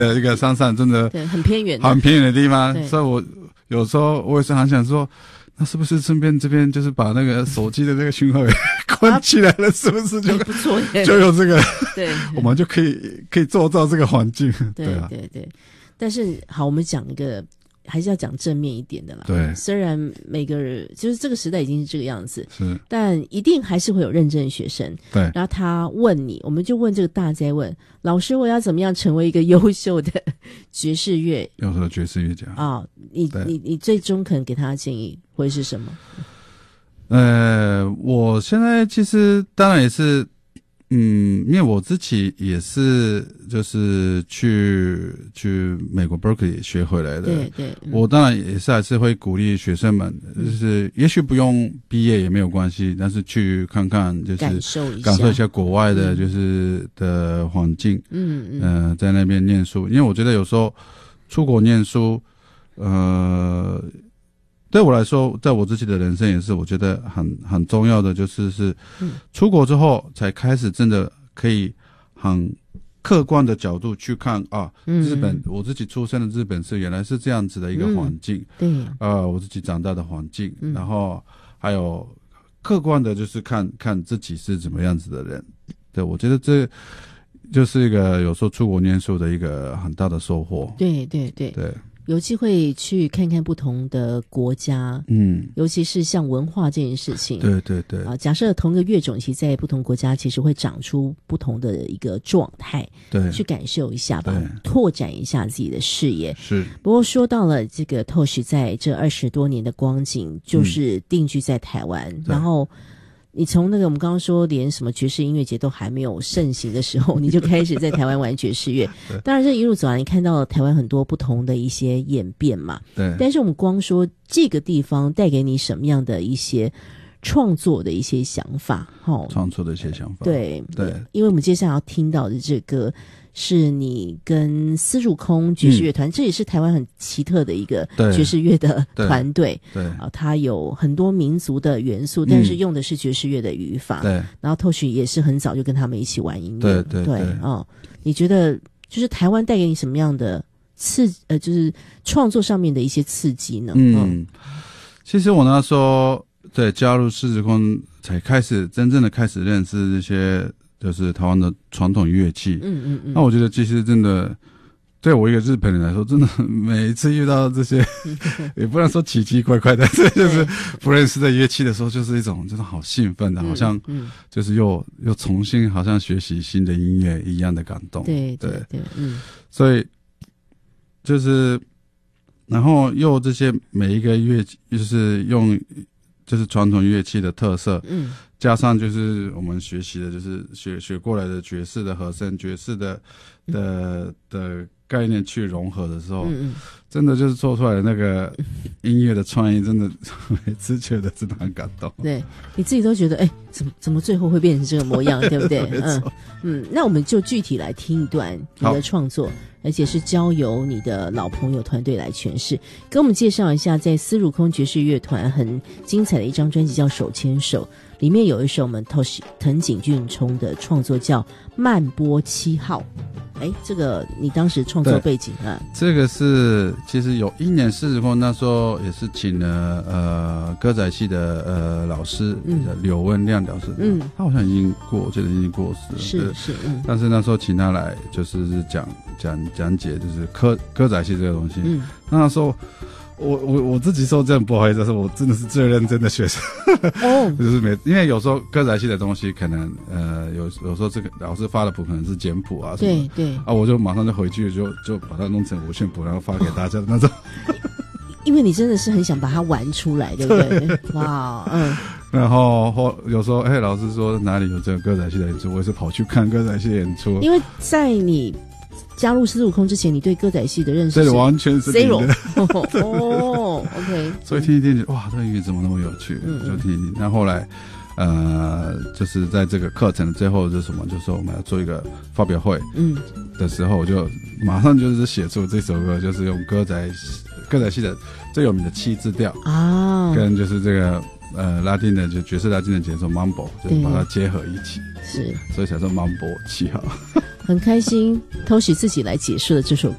一个山上真的对很偏远的地方，所以我有时候我也是很想说，那是不是顺便这边就是把那个手机的那个讯号也关起来了，是不是就不错耶， 就有这个对， 我们就可以做到这个环境。 对啊，对。但是好，我们讲一个还是要讲正面一点的啦。 对， 虽然每个人就是这个时代已经是这个样子， 是， 但一定还是会有认真的学生。 对， 然后他问你，我们就问这个大哉问老师，我要怎么样成为一个优秀的爵士乐？ 优秀的爵士乐家啊，你最终可能给他的建议会是什么？ 我现在其实当然也是。因为我自己也是就是去美国 Berkeley 学回来的， 对， 我当然也是还是会鼓励学生们，就是也许不用毕业也没有关系，但是去看看，就是感受一下国外的就是的环境，在那边念书，因为我觉得有时候出国念书，对我来说，在我自己的人生也是，我觉得很重要的，就是出国之后才开始真的可以很客观的角度去看啊，日本，我自己出生的日本是原来是这样子的一个环境， 对， 我自己长大的环境，然后还有客观的就是看自己是怎么样子的人，对，我觉得这就是一个有时候出国念书的一个很大的收获， 对。有机会去看看不同的国家，尤其是像文化这件事情， 对啊，假设同一个乐种，其实在不同国家其实会长出不同的一个状态， 对， 去感受一下吧，拓展一下自己的视野。 是。 不过说到了这个 Tosh 在这20多年的光景，就是定居在台湾，然后。你从那个我们刚刚说连什么爵士音乐节都还没有盛行的时候，你就开始在台湾玩爵士乐。当然这一路走来，你看到了台湾很多不同的一些演变嘛。 对。 但是我们光说这个地方带给你什么样的一些创作的一些想法， 创作的一些想法。 对。因为我们接下来要听到的这个是你跟丝路空爵士乐团，这也是台湾很奇特的一个爵士乐的团队。 对啊，它有很多民族的元素，但是用的是爵士乐的语法。 对， 然后 Tosh 也是很早就跟他们一起玩音乐。 对你觉得就是台湾带给你什么样的就是创作上面的一些刺激呢？ 其实我那时候加入丝路空才真正的开始认识这些。就是台湾的传统乐器，那我觉得其实真的，对我一个日本人来说，真的每一次遇到这些，也不能说奇奇怪怪的，这就是不认识的乐器的时候，就是一种就是好兴奋的，好像就是又重新好像学习新的音乐一样的感动。 对， 所以就是然后又这些每一个乐器，就是用就是传统乐器的特色，加上就是我们学习的，就是学过来的爵士的和声、爵士的概念去融合的时候，真的就是做出来的那个音乐的创意，真的每次觉得真的很感动。 对，你自己都觉得，怎么最后会变成这个模样，对不对？那我们就具体来听一段你的创作，而且是交由你的老朋友团队来诠释，跟我们介绍一下，在丝路空爵士乐团很精彩的一张专辑叫《手牵手》。里面有一首我们藤井俊冲的创作叫《慢波7号》，这个你当时创作背景啊？ 这个是其实有一年丝路空那时候也是请了歌仔戏的老师柳文亮老师，他好像我记得已经过世了， 是， 但是那时候请他来就是讲解就是歌仔戏这个东西，那时候。我自己说这样不好意思，但是我真的是最认真的学生。就是因为有时候歌仔戏的东西可能有时候这个老师发的谱可能是简谱啊什么， 对啊，我就马上就回去就把它弄成五线谱，然后发给大家的那种。 因为你真的是很想把它玩出来，对不对？哇， 然后有时候老师说哪里有这个歌仔戏的演出，我也是跑去看歌仔戏的演出。 因为在你加入丝路空之前，你对歌仔戏的认识是完全是 zero。OK。 所以听一听，哇，这个音乐怎么那么有趣？就听一听。那后来，就是在这个课程的最后是什么？就是我们要做一个发表会，的时候，我就马上就是写出这首歌，就是用歌仔戏的最有名的7字调啊，跟就是这个拉丁的就爵士拉丁的节奏 Mambo， 就是把它结合一起， 是， 所以才说 Mambo 7号。 很开心，Toshi 自己来解说的这首